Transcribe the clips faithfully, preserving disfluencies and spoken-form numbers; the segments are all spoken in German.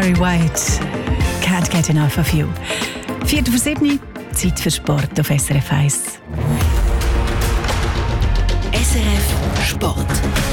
Barry White, Can't Get Enough of You. Viertel vor sieben, Zeit für Sport auf S R F eins. S R F Sport.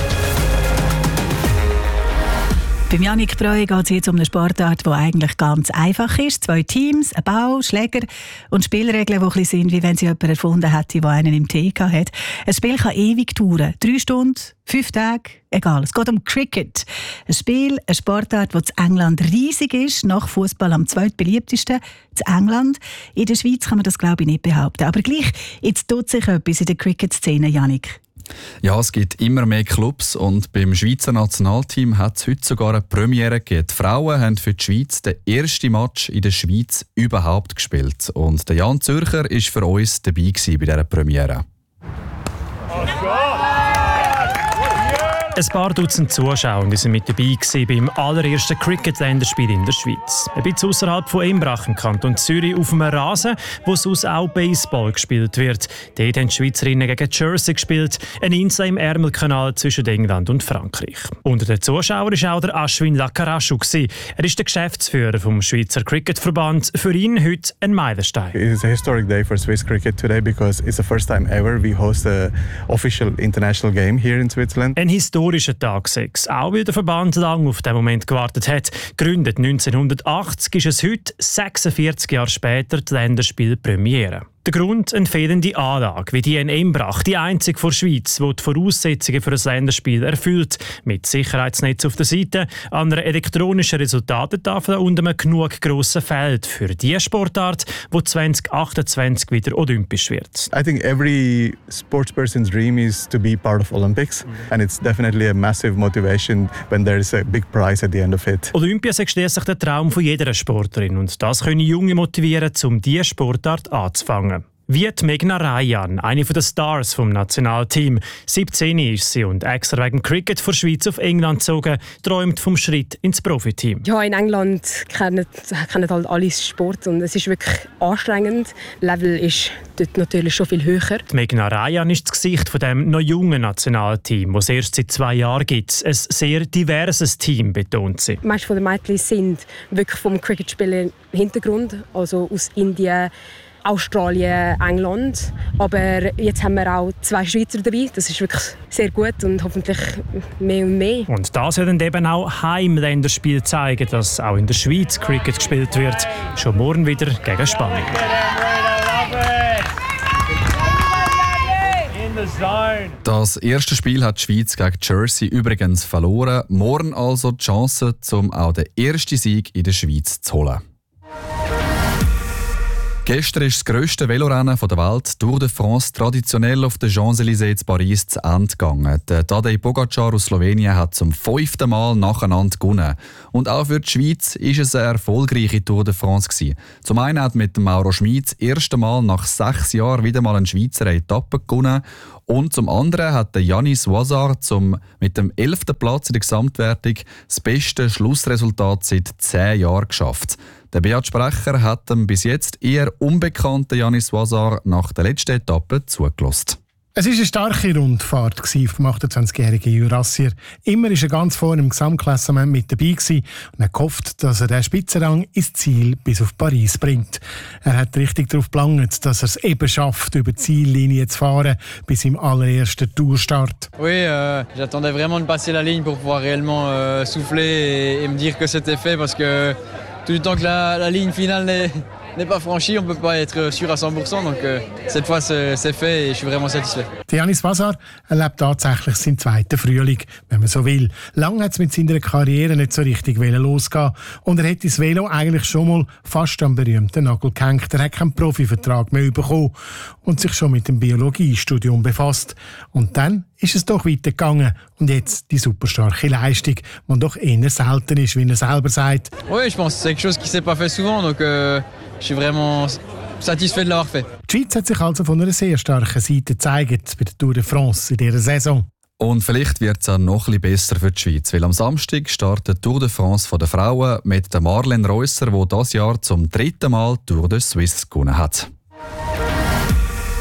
Beim Yannick Breu geht es jetzt um eine Sportart, die eigentlich ganz einfach ist. Zwei Teams, ein Ball, Schläger und Spielregeln, die ein bisschen sind, wie wenn sie jemand erfunden hätte, der einen im Tee hat. Ein Spiel kann ewig dauern. Drei Stunden, fünf Tage, egal. Es geht um Cricket. Ein Spiel, eine Sportart, die in England riesig ist, nach Fußball am zweitbeliebtesten in England. In der Schweiz kann man das, glaube ich, nicht behaupten. Aber gleich, jetzt tut sich etwas in der Cricket-Szene, Yannick. Ja, es gibt immer mehr Clubs und beim Schweizer Nationalteam hat es heute sogar eine Premiere gegeben. Die Frauen haben für die Schweiz den ersten Match in der Schweiz überhaupt gespielt. Und der Jan Zürcher war für uns dabei bei dieser Premiere. Ein paar Dutzend Zuschauer waren mit dabei beim allerersten Cricket-Länderspiel in der Schweiz. Ein bisschen außerhalb von Imbrach im Kanton Zürich auf einem Rasen, wo sonst auch Baseball gespielt wird. Dort haben die Schweizerinnen gegen Jersey gespielt, eine Insel im Ärmelkanal zwischen England und Frankreich. Unter den Zuschauern war auch der Ashwin Lakarashu. Er ist der Geschäftsführer vom Schweizer Cricketverband. Für ihn heute ein Meilenstein. It is a historic day for Swiss cricket today because it's the first time ever we host an official international game here in Switzerland. Ein historischer Tag sechs, auch weil der Verband lange auf den Moment gewartet hat. Gegründet neunzehnhundertachtzig ist es heute, sechsundvierzig Jahre später, die Länderspielpremiere. Der Grund, eine fehlende Anlage, wie die in Imbrach, die einzige der Schweiz, die die Voraussetzungen für ein Länderspiel erfüllt. Mit Sicherheitsnetz auf der Seite, an einer elektronischen Resultatentafel und einem genug grossen Feld für die Sportart, die zwanzig achtundzwanzig wieder olympisch wird. I think every sportsperson's dream is to be part of Olympics, and it's definitely a massive motivation when there is a big prize at the end of it. Olympia ist schliesslich der Traum von jeder Sportlerin und das können Junge motivieren, um diese Sportart anzufangen. Wie die Meghna Rayan, eine der Stars vom Nationalteam. siebzehn ist sie und extra wegen Cricket von der Schweiz auf England gezogen, träumt vom Schritt ins Profiteam. Ja, in England kennen, kennen halt alle Sport und es ist wirklich anstrengend. Das Level ist dort natürlich schon viel höher. Die Meghna Rayan ist das Gesicht von dem noch jungen Nationalteam, das es erst seit zwei Jahren gibt. Ein sehr diverses Team, betont sie. Die meisten der Mädchen sind wirklich vom Cricketspielen Hintergrund, also aus Indien, Australien, England. Aber jetzt haben wir auch zwei Schweizer dabei. Das ist wirklich sehr gut und hoffentlich mehr und mehr. Und das soll dann eben auch Heimländerspiel zeigen, dass auch in der Schweiz Cricket gespielt wird. Schon morgen wieder gegen Spanien. Das erste Spiel hat die Schweiz gegen Jersey übrigens verloren. Morgen also die Chance, um auch den ersten Sieg in der Schweiz zu holen. Gestern ist das grösste Velorennen der Welt, Tour de France, traditionell auf den Champs-Élysées in Paris zu Ende gegangen. Der Tadej Pogacar aus Slowenien hat zum fünften Mal nacheinander gewonnen. Und auch für die Schweiz war es eine erfolgreiche Tour de France gewesen. Zum einen hat mit Mauro Schmid das erste Mal nach sechs Jahren wieder mal eine Schweizer Etappe gewonnen. Und zum anderen hat der Yanis Ouazzar zum, mit dem elften Platz in der Gesamtwertung das beste Schlussresultat seit zehn Jahren geschafft. Der Beat Sprecher hat dem bis jetzt eher unbekannten Yanis Ouazzar nach der letzten Etappe zugelassen. Es war eine starke Rundfahrt vom achtundzwanzigjährigen Jurassier. Immer war er ganz vorne im Gesamtklassement mit dabei gewesen und hat gehofft, dass er den Spitzenrang ins Ziel bis auf Paris bringt. Er hat richtig darauf gelangt, dass er es eben schafft, über die Ziellinie zu fahren, bis im allerersten Tourstart. Oui, euh, j'attendais vraiment de passer la ligne pour pouvoir réellement euh, souffler et, et me dire que c'était fait parce que tout le temps que la, la ligne finale n'est n'est pas franchi, on ne peut pas être sûr à cent pour cent. Donc euh, cette fois, c'est, c'est fait et je suis vraiment satisfait. Yanis Ouazzar erlebt tatsächlich seinen zweiten Frühling, wenn man so will. Lange hat es mit seiner Karriere nicht so richtig losgehen und er hat das Velo eigentlich schon mal fast am berühmten Nagel gehängt. Er hat keinen Profivertrag mehr bekommen und sich schon mit dem Biologiestudium befasst. Und dann ist es doch weitergegangen und jetzt die super starke Leistung, die doch eher selten ist, wie er selber sagt. Oui, je pense que c'est quelque chose qui s'est pas fait souvent, donc euh, je suis vraiment satisfait de l'avoir fait. Die Schweiz hat sich also von einer sehr starken Seite gezeigt bei der Tour de France in dieser Saison. Und vielleicht wird es auch noch ein bisschen besser für die Schweiz, weil am Samstag startet die Tour de France der Frauen mit der Marlene Reusser, die dieses Jahr zum dritten Mal Tour de Suisse gewonnen hat.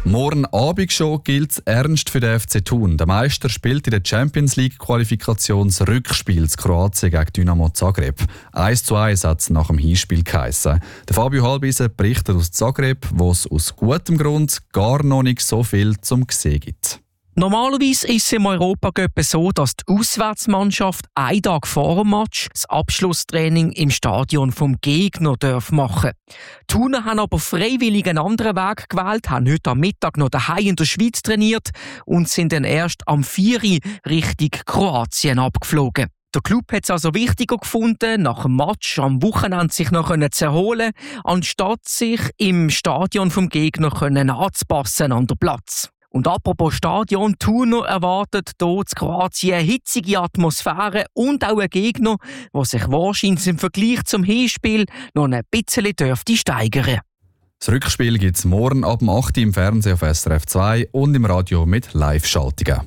Morgen Abend schon gilt es ernst für den F C Thun. Der Meister spielt in der Champions League Qualifikation das Rückspiel zu Kroatien gegen Dynamo Zagreb. eins zu eins hat es nach dem Hinspiel geheissen. Der Fabio Halbisen berichtet aus Zagreb, wo es aus gutem Grund gar noch nicht so viel zum Sehen gibt. Normalerweise ist es im Europacup so, dass die Auswärtsmannschaft einen Tag vor dem Match das Abschlusstraining im Stadion vom Gegner machen darf. Die Thuner haben aber freiwillig einen anderen Weg gewählt, haben heute am Mittag noch daheim in der Schweiz trainiert und sind dann erst am vier Uhr Richtung Kroatien abgeflogen. Der Club hat es also wichtiger gefunden, nach dem Match am Wochenende sich noch zu erholen, anstatt sich im Stadion vom Gegner anzupassen an den Platz. Und apropos Stadion, Thuner erwartet hier in Kroatien eine hitzige Atmosphäre und auch einen Gegner, der sich wahrscheinlich im Vergleich zum Hinspiel noch ein bisschen dürfte steigern. Das Rückspiel gibt es morgen ab acht Uhr im Fernsehen auf S R F zwei und im Radio mit Live-Schaltungen.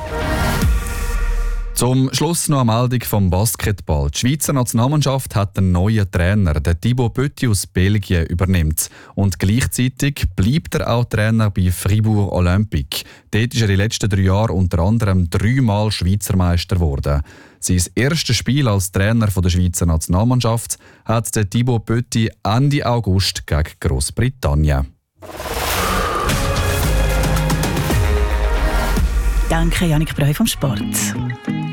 Zum Schluss noch eine Meldung vom Basketball. Die Schweizer Nationalmannschaft hat einen neuen Trainer, der Thibaut Petit aus Belgien, übernimmt. Und gleichzeitig bleibt er auch Trainer bei Fribourg Olympique. Dort ist er die letzten drei Jahre unter anderem dreimal Schweizer Meister geworden. Sein erstes Spiel als Trainer der Schweizer Nationalmannschaft hat der Thibaut Petit Ende August gegen Großbritannien. Danke, Janik Breu vom Sport.